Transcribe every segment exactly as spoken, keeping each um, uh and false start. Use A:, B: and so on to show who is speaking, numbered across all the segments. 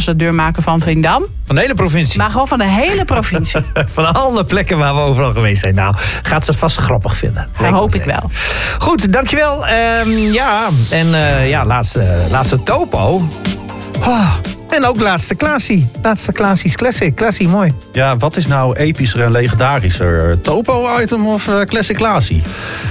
A: ambassadeur maken van Veendam.
B: Van de hele provincie?
A: Maar gewoon van de hele provincie.
B: Van alle plekken waar we overal geweest zijn. Nou, gaat ze vast grappig vinden.
A: Dat hoop ik wel.
B: Goed, dankjewel. Um, ja, en uh, ja, laatste, laatste topo. Oh, en ook laatste Klaasie. Laatste Klaasie's Classic. Klaasie, mooi.
C: Ja, wat is nou epischer en legendarischer? Topo-item of uh, Classic Klaasie?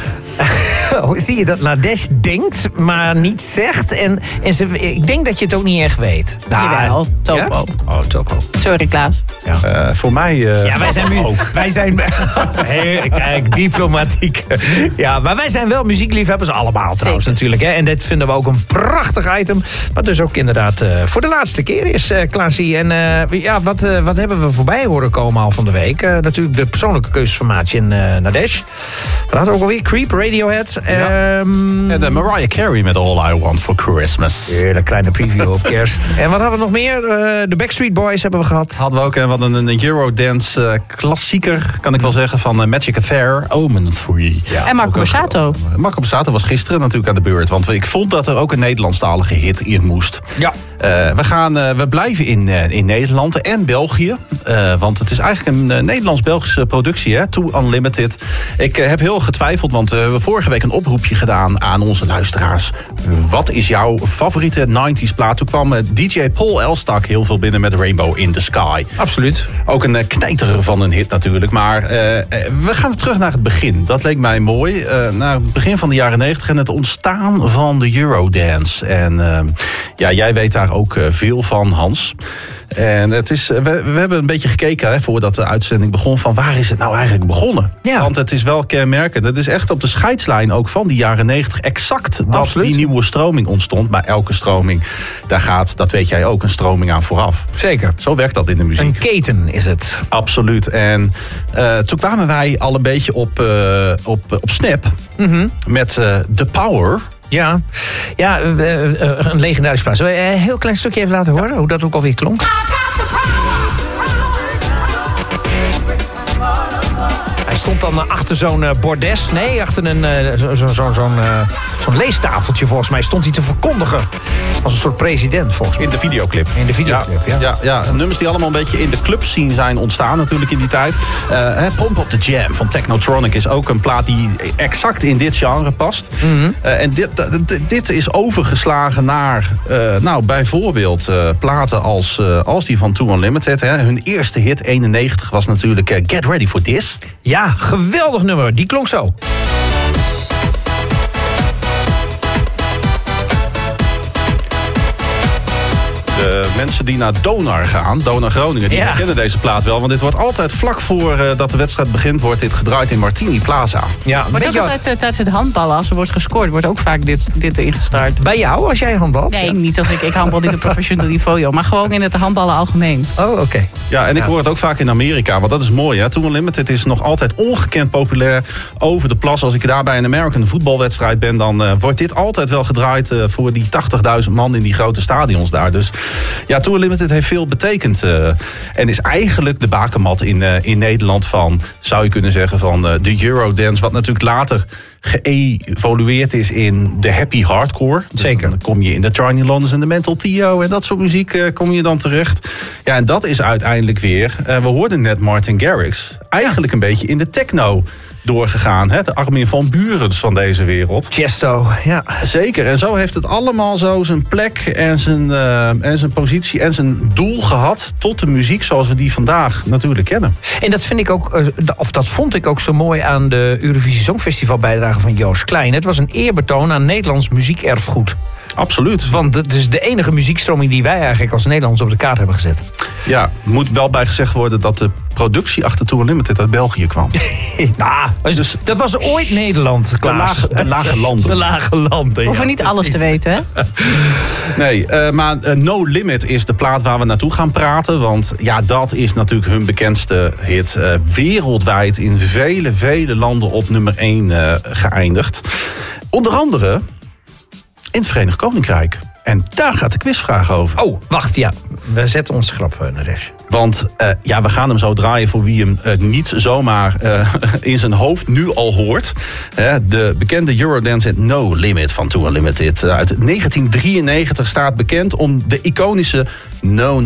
B: Oh, zie je dat Nadesh denkt, maar niet zegt. En, en ze, ik denk dat je het ook niet echt weet.
A: Nou, Jawel, topo.
B: Ja? Oh, topo.
A: Sorry, Klaas.
C: Ja. Uh, voor mij... Uh,
B: ja, wij zijn... Mu- wij zijn hey, kijk, diplomatiek. Ja, maar wij zijn wel muziekliefhebbers allemaal trouwens. Zeker. Natuurlijk. Hè? En dit vinden we ook een prachtig item. Wat dus ook inderdaad uh, voor de laatste keer is, uh, Klaasie. En uh, ja, wat, uh, wat hebben we voorbij horen komen al van de week? Uh, natuurlijk de persoonlijke keuzesformaatje in uh, Nadesh. Wat hadden we ook alweer? Creep, Radiohead.
C: Ja.
B: Um,
C: en de Mariah Carey met All I Want For Christmas.
B: Heerlijk, kleine preview op kerst. En wat hebben we nog meer? Uh, de Backstreet Boys hebben we gehad.
C: Hadden we ook en wat een, een Eurodance uh, klassieker, kan ik wel zeggen, van uh, Magic Affair, Omen Free.
A: Ja, en Marco Borsato.
C: Uh, Marco Borsato was gisteren natuurlijk aan de beurt, want ik vond dat er ook een Nederlandstalige hit in moest.
B: Ja.
C: Uh, we, gaan, uh, we blijven in, uh, in Nederland en België. Uh, want het is eigenlijk een uh, Nederlands-Belgische productie, hè? Too Unlimited. Ik uh, heb heel getwijfeld, want uh, we hebben vorige week een oproepje gedaan aan onze luisteraars. Wat is jouw favoriete nineties plaat? Toen kwam uh, D J Paul Elstak heel veel binnen met Rainbow in the Sky.
B: Absoluut.
C: Ook een uh, knijter van een hit natuurlijk. Maar uh, we gaan terug naar het begin. Dat leek mij mooi. Uh, naar het begin van de jaren negentig en het ontstaan van de Eurodance. En uh, ja, jij weet daar ook uh, veel van, Hans. En het is, we, we hebben een beetje gekeken hè, voordat de uitzending begon van waar is het nou eigenlijk begonnen?
B: Ja.
C: Want het is wel kenmerkend. Het is echt op de scheidslijn ook van die jaren negentig exact dat
B: Absoluut.
C: die nieuwe stroming ontstond. Maar elke stroming, daar gaat, dat weet jij ook, een stroming aan vooraf.
B: Zeker.
C: Zo werkt dat in de muziek.
B: Een keten is het.
C: Absoluut. En uh, toen kwamen wij al een beetje op, uh, op, op Snap
B: Mm-hmm.
C: met uh, The Power.
B: Ja, ja uh, uh, een legendarisch plaats. Zullen we een heel klein stukje even laten horen? Hoe dat ook alweer klonk? Hij stond dan achter zo'n uh, bordes. Nee, achter een uh, zo'n zo, zo, zo'n uh, zo'n leestafeltje volgens mij. Stond hij te verkondigen. Als een soort president volgens mij.
C: In de videoclip.
B: In de videoclip, ja.
C: Ja, ja, ja. Nummers die allemaal een beetje in de clubscene zijn ontstaan natuurlijk in die tijd. Uh, Pump Up The Jam van Technotronic is ook een plaat die exact in dit genre past.
B: Mm-hmm.
C: Uh, en dit, dit, dit is overgeslagen naar uh, nou, bijvoorbeeld uh, platen als, uh, als die van Too Unlimited. Hè. Hun eerste hit eenennegentig was natuurlijk uh, Get Ready For This.
B: Ja, geweldig nummer. Die klonk zo.
C: De mensen die naar Donar gaan, Donar Groningen, die
B: Ja.
C: kennen deze plaat wel. Want dit wordt altijd vlak voor uh, dat de wedstrijd begint, wordt dit gedraaid in Martini Plaza.
B: Ja,
A: Maar
B: weet
A: dat
B: je,
A: altijd uh, tijdens het handballen, als er wordt gescoord, wordt ook vaak dit, dit ingestart.
B: bij jou, als jij handbalt?
A: Nee, niet als ik. Ik handbal niet op professioneel niveau, joh. Maar gewoon in het handballen algemeen.
B: Oh, oké. Okay.
C: Ja, en ik hoor het ook vaak in Amerika, want dat is mooi. Hè? Too Unlimited is nog altijd ongekend populair over de plas. Als ik daar bij een American voetbalwedstrijd ben, dan uh, wordt dit altijd wel gedraaid uh, voor die tachtigduizend man in die grote stadions daar. Dus ja, Too Unlimited heeft veel betekend. Uh, en is eigenlijk de bakermat in, uh, in Nederland van, zou je kunnen zeggen, van uh, de Eurodance. Wat natuurlijk later geëvolueerd is in de happy hardcore. Dus
B: zeker.
C: Dan kom je in de Tiny Londons en de Mental Tio en dat soort muziek uh, kom je dan terecht. Ja, en dat is uiteindelijk weer, uh, we hoorden net Martin Garrix, eigenlijk een beetje in de techno doorgegaan. Hè? De Armin van Burens van deze wereld.
B: Chesto, ja.
C: Zeker. En zo heeft het allemaal zo zijn plek en zijn, uh, en zijn positie en zijn doel gehad tot de muziek zoals we die vandaag natuurlijk kennen.
B: En dat vind ik ook, of dat vond ik ook zo mooi aan de Eurovisie Songfestival bijdrage van Joost Klein. Het was een eerbetoon aan Nederlands muziekerfgoed.
C: Absoluut.
B: Want het is de enige muziekstroming die wij eigenlijk als Nederlanders op de kaart hebben gezet.
C: Ja, moet wel bij gezegd worden dat de productie achter Too Unlimited uit België kwam.
B: Nou, dus, dat was ooit Nederland, Klaas.
C: De lage, de lage landen.
B: De lage landen,
A: We hoeven
B: ja,
A: niet
B: precies.
A: alles te weten, hè?
C: Nee, uh, maar uh, No Limit is de plaat waar we naartoe gaan praten. Want ja, dat is natuurlijk hun bekendste hit. Uh, wereldwijd in vele, vele landen op nummer één uh, geëindigd. Onder andere in het Verenigd Koninkrijk. En daar gaat de quizvraag over.
B: Oh, wacht, ja. We zetten ons grap uh, naar rechts.
C: Want uh, ja, we gaan hem zo draaien voor wie hem uh, niet zomaar uh, in zijn hoofd nu al hoort. Uh, de bekende Eurodance hit No Limit van Too Unlimited. Uh, uit negentien drieënnegentig staat bekend om de iconische No